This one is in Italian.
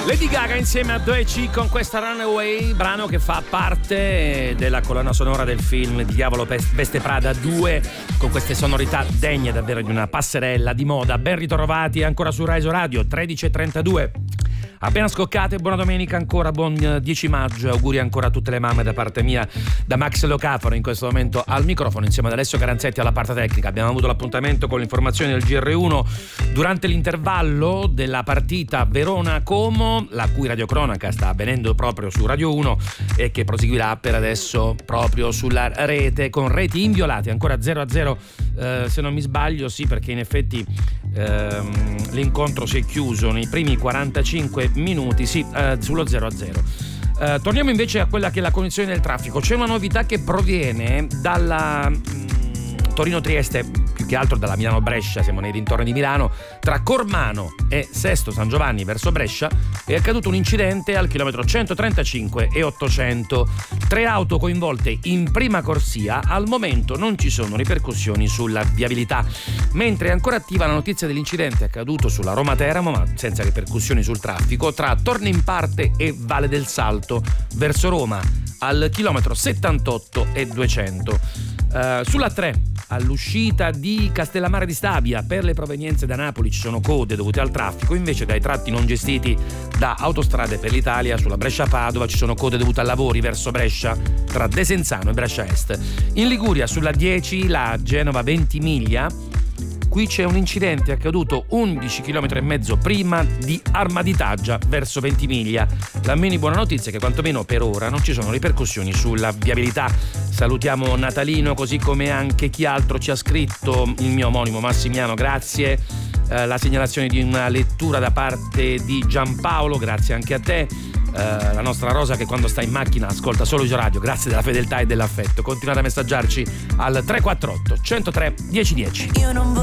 Lady Gaga insieme a Doechii con questa Runaway, brano che fa parte della colonna sonora del film Diavolo Veste Prada 2, con queste sonorità degne davvero di una passerella di moda. Ben ritrovati ancora su Rai Radio 13:32. Appena scoccate, buona domenica ancora, buon 10 maggio, auguri ancora a tutte le mamme da parte mia, da Max Locafaro in questo momento al microfono insieme ad Alessio Caranzetti alla parte tecnica. Abbiamo avuto l'appuntamento con le informazioni del GR1 durante l'intervallo della partita Verona-Como, la cui radiocronaca sta avvenendo proprio su Radio 1 e che proseguirà per adesso proprio sulla rete con reti inviolate, ancora 0-0 se non mi sbaglio, sì, perché in effetti l'incontro si è chiuso nei primi 45 minuti, sì, sullo 0-0. Torniamo invece a quella che è la condizione del traffico. C'è una novità che proviene dalla Torino-Trieste, più che altro dalla Milano-Brescia, siamo nei dintorni di Milano, tra Cormano e Sesto San Giovanni verso Brescia è accaduto un incidente al chilometro 135 e 800. 3 auto coinvolte in prima corsia, al momento non ci sono ripercussioni sulla viabilità, mentre è ancora attiva la notizia dell'incidente accaduto sulla Roma-Teramo, ma senza ripercussioni sul traffico, tra Tornimparte e Valle del Salto verso Roma al chilometro 78 e 200. Sulla 3 all'uscita di Castellammare di Stabia per le provenienze da Napoli ci sono code dovute al traffico, invece dai tratti non gestiti da Autostrade per l'Italia sulla Brescia-Padova ci sono code dovute a lavori verso Brescia tra Desenzano e Brescia Est. In Liguria sulla 10 la Genova-Ventimiglia, qui c'è un incidente accaduto 11 km e mezzo prima di Armaditaggia verso Ventimiglia. La mini buona notizia è che quantomeno per ora non ci sono ripercussioni sulla viabilità. Salutiamo Natalino, così come anche chi altro ci ha scritto, il mio omonimo Massimiano, grazie. La segnalazione di una lettura da parte di Giampaolo, grazie anche a te. La nostra Rosa che quando sta in macchina ascolta solo Uso Radio, grazie della fedeltà e dell'affetto. Continuate a messaggiarci al 348 103 1010. Io non